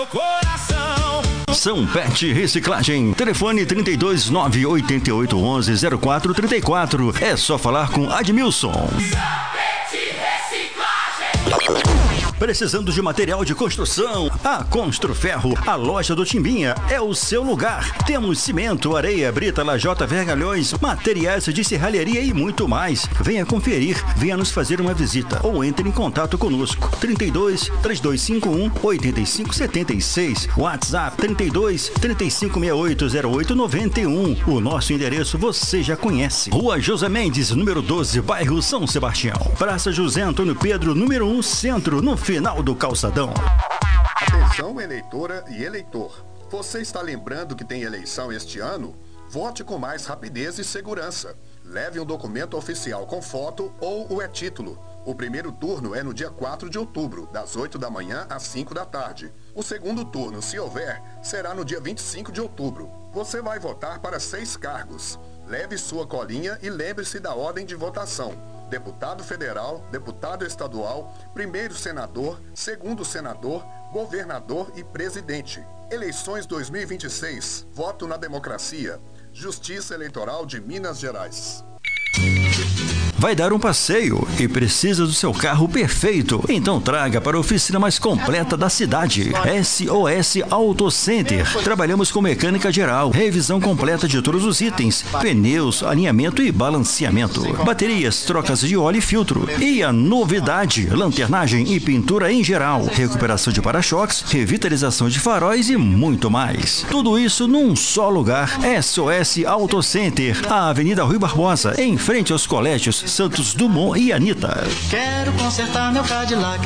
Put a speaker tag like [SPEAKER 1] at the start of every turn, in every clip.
[SPEAKER 1] Coração.
[SPEAKER 2] São Pet Reciclagem. Telefone 32988110434. É só falar com Admilson. Precisando de material de construção? A Construferro, a loja do Timbinha, é o seu lugar. Temos cimento, areia, brita, lajota, vergalhões, materiais de serralheria e muito mais. Venha conferir, venha nos fazer uma visita ou entre em contato conosco. 32-3251-8576. WhatsApp 32-3568-0891. O nosso endereço você já conhece. Rua José Mendes, número 12, bairro São Sebastião. Praça José Antônio Pedro, número 1, Centro, no final do calçadão.
[SPEAKER 3] Atenção, eleitora e eleitor. Você está lembrando que tem eleição este ano? Vote com mais rapidez e segurança. Leve um documento oficial com foto ou o e-título. O primeiro turno é no dia 4 de outubro, das 8 da manhã às 5 da tarde. O segundo turno, se houver, será no dia 25 de outubro. Você vai votar para 6 cargos. Leve sua colinha e lembre-se da ordem de votação. Deputado federal, deputado estadual, primeiro senador, segundo senador, governador e presidente. Eleições 2026. Voto na democracia. Justiça Eleitoral de Minas Gerais.
[SPEAKER 2] Vai dar um passeio e precisa do seu carro perfeito? Então traga para a oficina mais completa da cidade. SOS Auto Center. Trabalhamos com mecânica geral, revisão completa de todos os itens, pneus, alinhamento e balanceamento, baterias, trocas de óleo e filtro. E a novidade, lanternagem e pintura em geral, recuperação de para-choques, revitalização de faróis e muito mais. Tudo isso num só lugar. SOS Auto Center, a Avenida Rui Barbosa, em frente aos colégios Santos Dumont e Anitta.
[SPEAKER 1] Quero consertar meu Cadillac.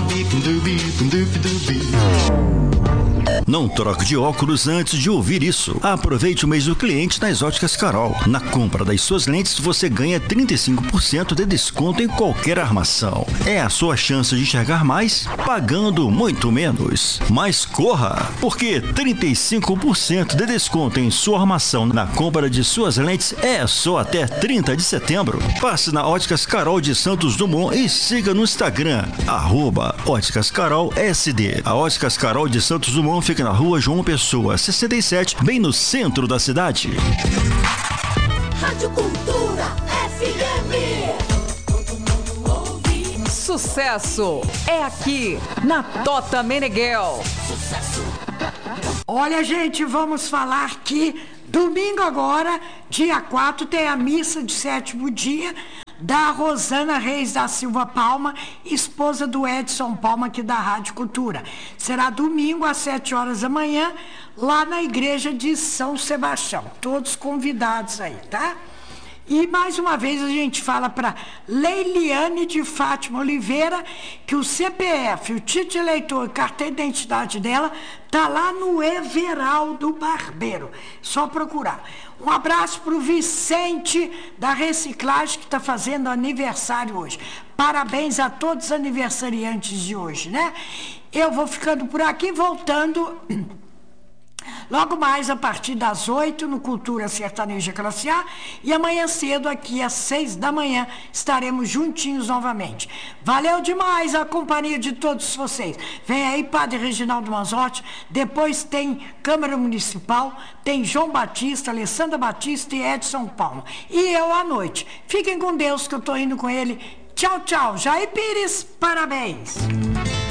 [SPEAKER 2] Não troque de óculos antes de ouvir isso. Aproveite o mês do cliente nas Óticas Carol. Na compra das suas lentes, você ganha 35% de desconto em qualquer armação. É a sua chance de enxergar mais, pagando muito menos. Mas corra, porque 35% de desconto em sua armação na compra de suas lentes é só até 30 de setembro. Passe na Óticas Carol de Santos Dumont e siga no Instagram, @óticascarolsd. A Óticas Carol de Santos Dumont fica na Rua João Pessoa, 67, bem no centro da cidade.
[SPEAKER 4] Rádio Cultura FM.
[SPEAKER 5] Sucesso é aqui na Tota Meneghel.
[SPEAKER 6] Olha, gente, vamos falar que domingo agora, dia 4, tem a missa de 7º dia da Rosana Reis da Silva Palma, esposa do Edson Palma, aqui da Rádio Cultura. Será domingo às 7 horas da manhã, lá na igreja de São Sebastião. Todos convidados aí, tá? E mais uma vez a gente fala para Leiliane de Fátima Oliveira que o CPF, o título de eleitor, carteira de identidade dela, tá lá no Everaldo Barbeiro. Só procurar. Um abraço para o Vicente da Reciclagem, que está fazendo aniversário hoje. Parabéns a todos os aniversariantes de hoje, né? Eu vou ficando por aqui, voltando logo mais a partir das 8 no Cultura Sertaneja Classe A, e amanhã cedo aqui às 6 da manhã estaremos juntinhos novamente. Valeu demais a companhia de todos vocês. Vem aí Padre Reginaldo Manzotti, depois tem Câmara Municipal, tem João Batista, Alessandra Batista e Edson Palma. E eu à noite. Fiquem com Deus que eu estou indo com ele. Tchau, tchau. Jair Pires, parabéns.